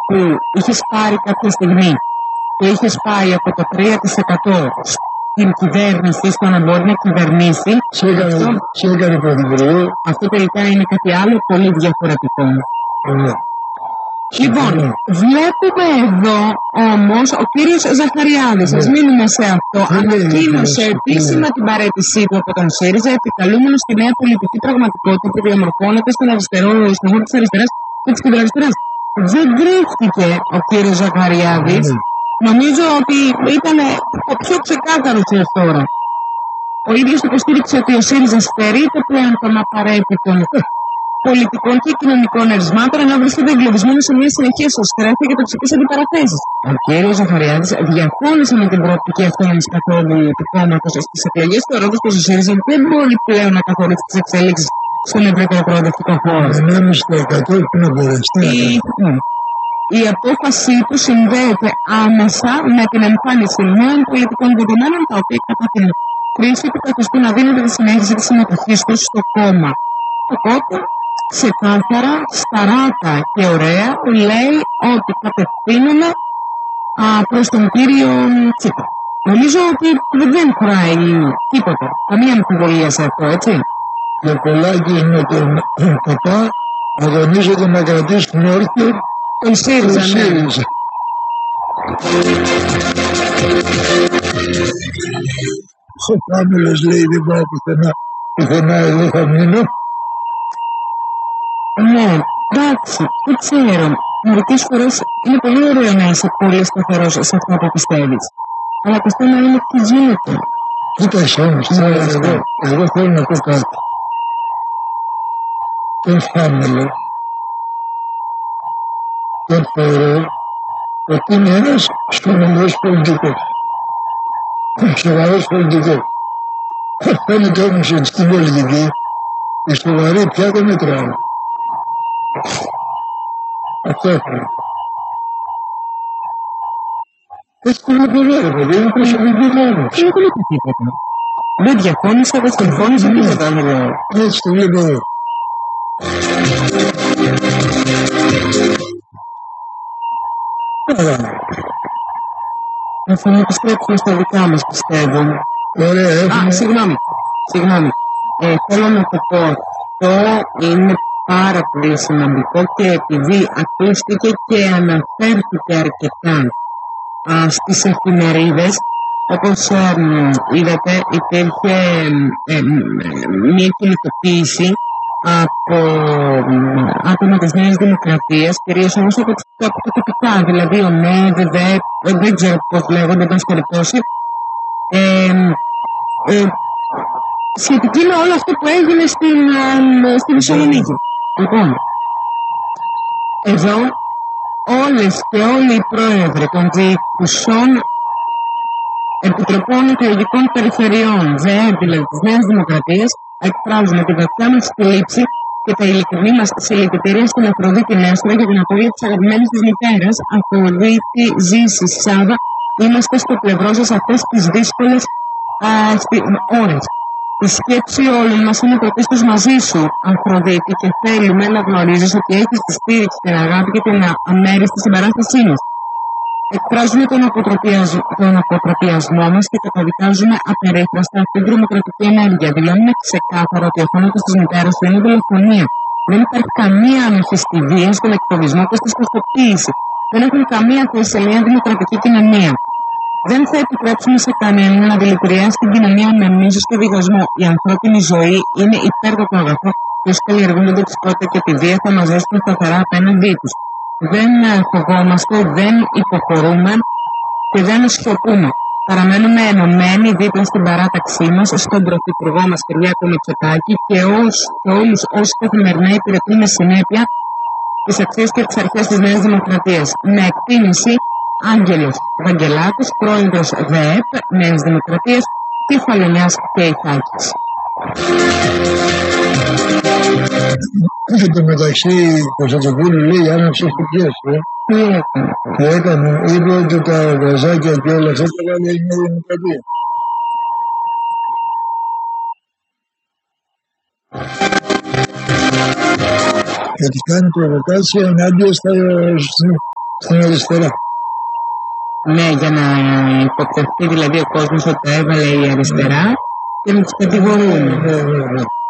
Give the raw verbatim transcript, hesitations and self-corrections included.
που είχες πάρει κάποια στιγμή και είχες πάει από το τρία τοις εκατό στην κυβέρνηση, στο να μπορεί να κυβερνήσει, σε έκανε πρωθυπουργό. Αυτό τελικά είναι κάτι άλλο πολύ διαφορετικό. Ναι. Λοιπόν, βλέπουμε εδώ όμως ο κύριος Ζαχαριάδης, ας μείνουμε σε αυτό, ανακοίνωσε επίσημα την παραίτησή του από τον ΣΥΡΙΖΑ, επικαλούμενο στη νέα πολιτική πραγματικότητα που διαμορφώνεται στον αριστερό, στον χώρο της αριστεράς και της κεντροαριστεράς. Δεν κρύφτηκε ο κύριος Ζαχαριάδης. Νομίζω ότι ήταν το πιο ξεκάθαρο έως τώρα. Ο ίδιος υποστήριξε ότι ο ΣΥΡΙΖΑ στερείται πλέον των απαραίτητων πολιτικών και κοινωνικών ερισμάτων, ενώ βρίσκεται εγκλωβισμένο σε μια συνεχή εσωστρέφεια και τοξικές αντιπαραθέσεις. Ο κύριος Ζαχαριάδης διαφώνησε με την προοπτική αυτόνομης καθόδου του κόμματος στις εκλογές, θεωρώντας πως ο ΣΥΡΙΖΑ δεν μπορεί πλέον να καθορίσει τις εξέλιξεις στον ευρύτερο προοδευτικό χώρο. ενάμιση τοις εκατό που να μπορέσει. Η απόφασή του συνδέεται άμεσα με την εμφάνιση νέων πολιτικών δεδομένων, τα οποία κατά την κρίση του καθιστούν αδύνατη τη συνέχιση της συμμετοχής του στο κόμμα. Οπότε, ξεκάθαρα, σταράτα και ωραία, λέει ότι κατευθύνουμε προς τον κύριο Τσίπρα. Νομίζω ότι δεν χωράει τίποτα, καμία αμφιβολία σε αυτό, έτσι. Και ο Πολάκης με τον παπά αγωνίζονται να κρατήσουν όρθιο τον ΣΥΡΙΖΑ, ναι. Ο Κάμιλος λέει δεν πάω πουθενά, πουθενά εδώ θα μείνω. Ναι, εντάξει, δεν ξέρω. Μερικές φορές είναι πολύ ωραίο να είσαι πολύ σταθερός σε αυτό που πιστεύεις. Αλλά το θέμα είναι τι γίνεται. Κοίταξε όμως, τώρα εγώ, εγώ θέλω να πω κάτι. Τον Κάμιλο τον θεωρώ ότι είναι ένας σοβαρός πολιτικός. Σοβαρός πολιτικός. Φαίνεται όμως ότι στην πολιτική οι σοβαροί πια δεν μετράνε. Αυτό έφερε. Έτσι το βλέπω εδώ, ρε παιδί, είναι προσωπική μόνος. Δεν βλέπω τίποτα. Δεν διαφώνησα, δεν συμφώνησα, τίποτα δεν λέω. Έτσι το βλέπω εδώ. Άρα, θα επιστρέψουμε στα δικά μας, πιστεύω. Ωραία, έχουμε... Α, συγγνώμη, συγγνώμη. Ε, θέλω να το πω, αυτό είναι πάρα πολύ σημαντικό και επειδή ακούστηκε και αναφέρθηκε αρκετά α, στις εφημερίδες, όπως ε, είδατε υπήρχε ε, ε, μια κινητοποίηση από άτομα της Νέας Δημοκρατίας, κυρίως όμως από τα τοπικά, δηλαδή ο ΝΕΔ, ΔΕ, δεν ξέρω πώς λέγονται, εν πάση περιπτώσει, ε, ε, σχετική με όλο αυτό που έγινε στην, ε, στη Θεσσαλονίκη. Λοιπόν, εδώ όλες και όλοι οι πρόεδροι των διοικουσών επιτροπών εκλογικών περιφερειών, ΔΕ, δηλαδή της Νέας Δημοκρατίας, εκφράζουμε την βαθιά μας θλίψη και τα ειλικρινή μας συλληπιτήρια στην Αφροδίτη Νέστρα για την απώλεια της αγαπημένης της μητέρας. Αφροδίτη, ζήσει, Σάβα, είμαστε στο πλευρό σας αυτές τις δύσκολες α, στι, ώρες. Η σκέψη όλων μας είναι πρωτίστως μαζί σου, Αφροδίτη, και θέλουμε να γνωρίζεις ότι έχεις τη στήριξη, την αγάπη και την αμέριστη συμπαράστασή μας. Εκφράζουμε τον, τον αποτροπιασμό μας και καταδικάζουμε απερίφραστα αυτή την τρομοκρατική ενέργεια. Δηλώνουμε ξεκάθαρα ότι ο θάνατος της μητέρας του είναι δολοφονία. Δεν υπάρχει καμία ανοχή στη βία, στον εκφοβισμό και στη σκοτοποίηση. Δεν έχουν καμία θέση σε μια δημοκρατική κοινωνία. Δεν θα επιτρέψουμε σε κανέναν να δηλητηριάσει την κοινωνία με μίσος και διχασμό. Η ανθρώπινη ζωή είναι υπέρτατο αγαθό και όσοι καλλιεργούν την τοξικότητα και τη βία θα μας δώσουν σταθερά απέναντί τους. Δεν φοβόμαστε, δεν υποχωρούμε και δεν σιωπούμε. Παραμένουμε ενωμένοι δίπλα στην παράταξή μας, στον Πρωθυπουργό μας Κυριάκο Μητσοτάκη και, ως, και όλους όσοι καθημερινά υπηρετούν με συνέπεια τις αξίες και τις αρχές της Νέας Δημοκρατίας. Με εκτίμηση, Άγγελος Βαγγελάκος, πρόεδρος ΔΕΕΠ Νέας Δημοκρατίας, Κεφαλονιάς και Ιθάκης. Και το μεταξύ Κωνσταντοπούλου λέει άναψε στο πιέσο. Τι έκανε. Τι έκανε, είπε ότι τα γαζάκια και όλα αυτά τα βάλε η Νέα Δημοκρατία. Γιατί κάνει προβοκάτσια ενάντια στα στην αριστερά. Ναι, για να υποπτευθεί δηλαδή ο κόσμος ότι το έβαλε η αριστερά και να τους κατηγορούν. Ναι, ναι, ναι.